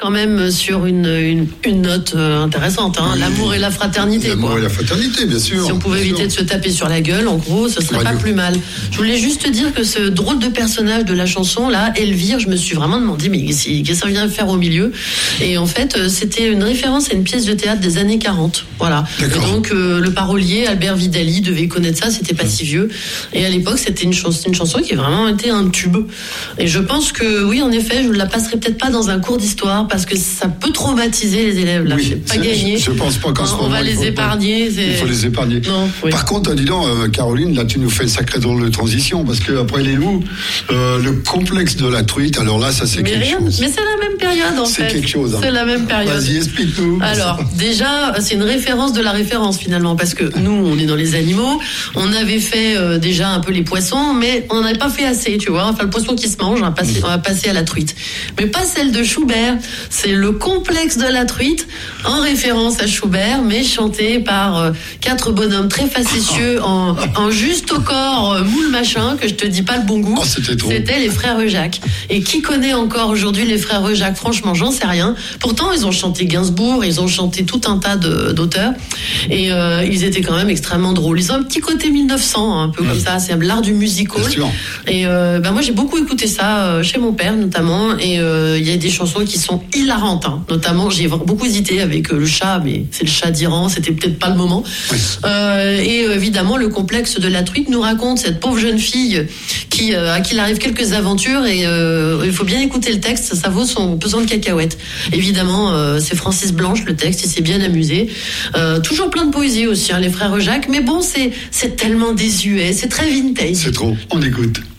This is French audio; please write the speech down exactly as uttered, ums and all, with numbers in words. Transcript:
quand même sur une, une, une note intéressante, hein. Oui. L'amour et la fraternité. L'amour quoi. et la fraternité, bien sûr. Si on pouvait éviter sûr. de se taper sur la gueule, en gros, ce serait pas plus mal. Je voulais juste te dire que ce drôle de personnage de la chanson, là, Elvire, je me suis vraiment demandé, mais qu'est-ce que ça vient faire au milieu? Et en fait, c'était une référence à une pièce de théâtre des années quarante. Voilà. D'accord. Et donc, euh, le parolier, Albert Vidali, devait connaître ça, c'était pas si vieux. Et à l'époque, c'était une, ch- une chanson qui a vraiment été un tube. Et je pense que, oui, en effet, je ne la passerai peut-être pas dans un cours d'histoire parce que ça peut traumatiser les élèves. Là, oui, c'est pas c'est, gagné. Je, je pense pas qu'en ce on moment, va les épargner. Pas, il faut les épargner. Non, oui. Par contre, dis donc, euh, Caroline, là, tu nous fais une sacrée drôle de transition parce que après les loups, euh, le complexe de la truite, alors là, ça c'est mais quelque rien, chose. Mais c'est la même période, en c'est fait. C'est quelque chose. Hein. C'est la même période. Vas-y, explique-nous. Alors, déjà, c'est une référence de la référence, finalement, parce que nous, on est dans les animaux. On avait fait euh, déjà un peu les poissons, mais on n'avait pas fait assez, tu vois. Enfin, le poisson qui se mange, on va passer, on va passer à la truite. Mais pas celle de Schubert. C'est le complexe de la truite, en référence à Schubert, mais chanté par euh, quatre bonhommes très facétieux, en, en juste au corps, euh, moule machin, que je te dis pas le bon goût. Oh, c'était, c'était les frères Jacques. Et qui connaît encore aujourd'hui les frères Jacques? Franchement, j'en sais rien. Pourtant, ils ont chanté Gainsbourg, ils ont chanté tout un tas de, d'auteurs. Et euh, ils étaient quand même extrêmement drôles. Ils ont un petit côté mille neuf cents, hein, un peu ouais. comme ça. C'est l'art du musical. Et euh, ben moi, j'ai beaucoup écouté ça euh, chez mon père, notamment. Et il euh, y a des chansons qui sont hilarantes. Hein. Notamment, j'ai beaucoup hésité avec euh, le chat, mais c'est le chat d'Iran. C'était peut-être pas le moment. Oui. Euh, et euh, évidemment, le complexe de la truite nous raconte cette pauvre jeune fille qui, euh, à qui il arrive quelques aventures. Et euh, il faut bien écouter le texte. Ça vaut son pesant de cacahuètes. Évidemment, euh, c'est Francis Blanche, le texte. Il s'est bien amusé. Euh, toujours plein de poésie aussi, hein, les frères Jacques. Mais bon, c'est, c'est tellement désuet. C'est très vintage. C'est trop. On écoute.